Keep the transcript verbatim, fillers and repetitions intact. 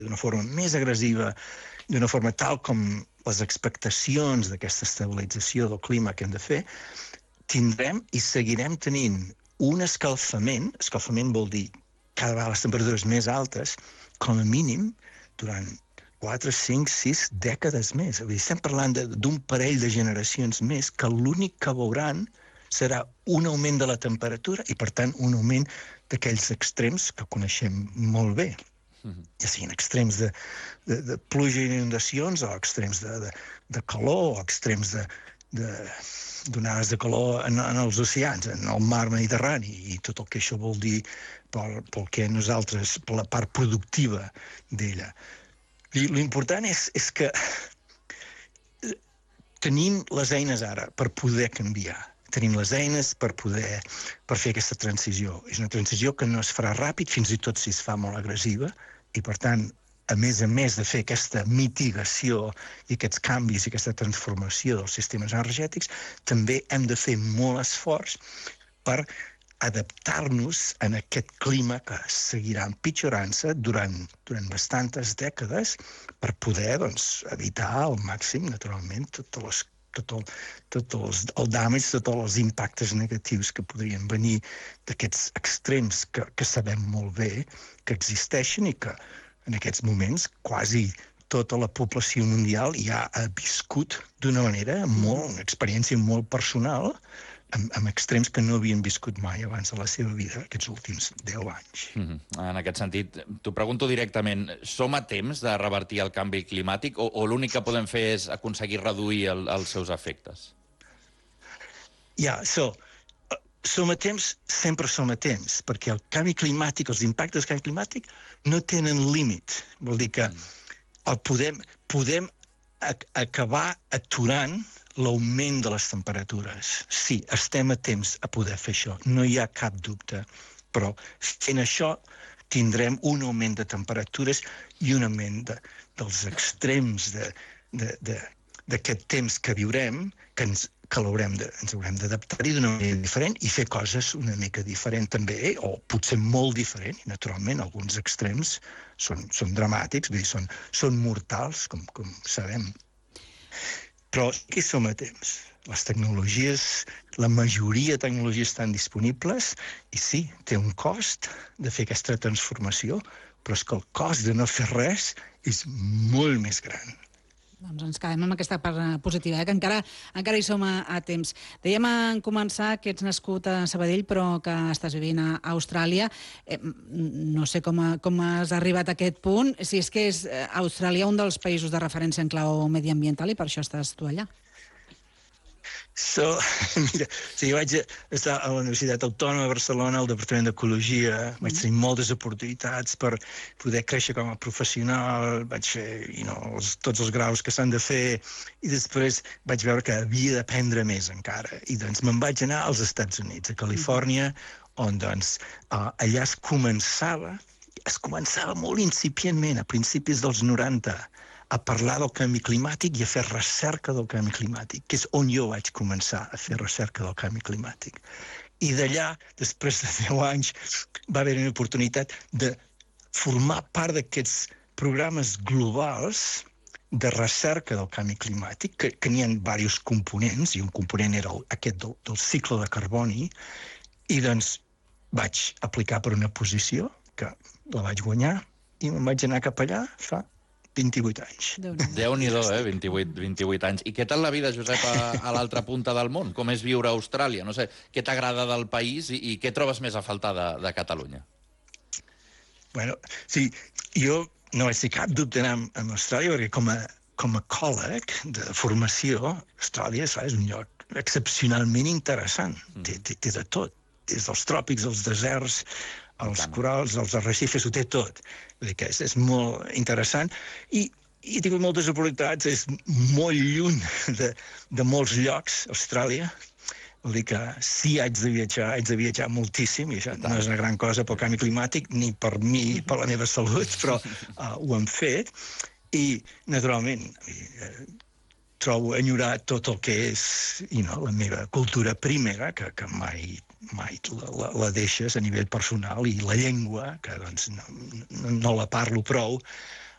d'una forma més agressiva, d'una forma tal com les expectacions d'aquesta estabilització del clima que hem de fer, tindrem i seguirem tenint un escalfament, escalfament vol dir cada vegada les temperatures més altes, com a mínim durant quatre, cinc, sis dècades més. Estem parlant d'un parell de generacions més que l'únic que veuran serà un augment de la temperatura i, per tant, un augment d'aquells extrems que coneixem molt bé. Mm-hmm. Ja siguin extrems de, de, de pluja i inundacions o extrems de, de, de calor o extrems de, de, d'onades de calor en, en els oceans, en el mar Mediterrani i tot el que això vol dir pel, pel que nosaltres, per la part productiva d'ella. L'important és, és que tenim les eines ara per poder canviar. Tenim les eines per poder per fer aquesta transició. És una transició que no es farà ràpid, fins i tot si es fa molt agressiva, i per tant, a més a més de fer aquesta mitigació i aquests canvis i aquesta transformació dels sistemes energètics, també hem de fer molt esforç per adaptar-nos en aquest clima que seguirà empitjorant-se durant, durant bastantes dècades per poder doncs, evitar al màxim, naturalment, totes les tot el, tot els, el damage, tots els impactes negatius que podrien venir d'aquests extrems que, que sabem molt bé que existeixen i que en aquests moments quasi tota la població mundial ja ha viscut d'una manera molt, una experiència molt personal amb, amb extrems que no havien viscut mai abans de la seva vida, aquests últims deu anys. Mm-hmm. En aquest sentit, t'ho pregunto directament, som a temps de revertir el canvi climàtic o, o l'únic que podem fer és aconseguir reduir el, els seus efectes? Ja, yeah, so, uh, som a temps, sempre som a temps, perquè el canvi climàtic, els impactes del canvi climàtic no tenen límit. Vol dir que el podem, podem ac acabar aturant l'augment de les temperatures. Sí, estem a temps a poder fer això, no hi ha cap dubte, però fent això tindrem un augment de temperatures i un augment de, dels extrems d'aquest de, de, de, temps que viurem, que ens, que haurem de, ens haurem d'adaptar-hi d'una manera diferent i fer coses una mica diferent també, o potser molt diferent, i naturalment alguns extrems són, són dramàtics, vull dir, són, són mortals, com, com sabem. Però aquí som a temps. Les tecnologies, la majoria de tecnologies estan disponibles i sí, té un cost de fer aquesta transformació, però és que el cost de no fer res és molt més gran. Doncs ens quedem amb aquesta part positiva, eh? que encara, encara hi som a, a temps. Dèiem en començar que ets nascut a Sabadell però que estàs vivint a Austràlia. Eh, no sé com, a, com has arribat a aquest punt, si és que és Austràlia un dels països de referència en clau mediambiental i per això estàs tu allà. So, mira, sí, jo vaig estar a la Universitat Autònoma de Barcelona, al Departament d'Ecologia, mm. vaig tenir moltes oportunitats per poder créixer com a professional, vaig fer you know, els, tots els graus que s'han de fer, i després vaig veure que havia d'aprendre més encara, i doncs me'n vaig anar als Estats Units, a Califòrnia, on doncs uh, allà es començava, es començava molt incipientment, a principis dels noranta, a parlar del canvi climàtic i a fer recerca del canvi climàtic, que és on jo vaig començar a fer recerca del canvi climàtic. I d'allà, després de deu anys, va haver una oportunitat de formar part d'aquests programes globals de recerca del canvi climàtic, que, que n'hi ha diversos components, i un component era el, aquest del, del cicle de carboni, i doncs vaig aplicar per una posició, que la vaig guanyar, i me'n vaig anar cap allà fa vint-i-vuit anys. Déu-n'hi-do, eh? vint-i-vuit, vint-i-vuit anys. I què tal la vida, Josep, a, a l'altra punta del món? Com és viure a Austràlia? No sé, què t'agrada del país i, i què trobes més a faltar de, de Catalunya? Bueno, sí, jo no vaig dir cap dubte d'anar a Austràlia perquè com a, com a ecòleg de formació, Austràlia és un lloc excepcionalment interessant. Mm. Té, té, té de tot. Des dels tròpics, els deserts, els corals, els arrecifes, ho té tot. Vull dir que és, és molt interessant. I, i he tingut moltes oportunitats, és molt lluny de, de molts llocs, Austràlia. Vol dir que sí, haig de viatjar, haig de viatjar moltíssim, i això no és una gran cosa pel canvi climàtic, ni per mi, ni per la meva salut, però uh, ho hem fet. I, naturalment, eh, trobo enyorar tot el que és you know, la meva cultura primera, que, que mai, mai la, la, la deixes a nivell personal, i la llengua, que doncs no, no, no la parlo prou,